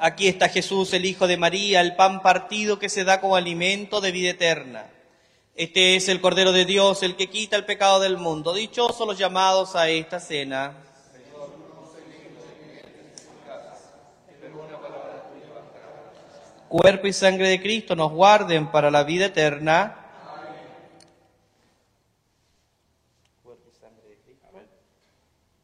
Aquí está Jesús, el Hijo de María, el pan partido que se da como alimento de vida eterna. Este es el Cordero de Dios, el que quita el pecado del mundo. Dichosos los llamados a esta cena. Cuerpo y sangre de Cristo nos guarden para la vida eterna.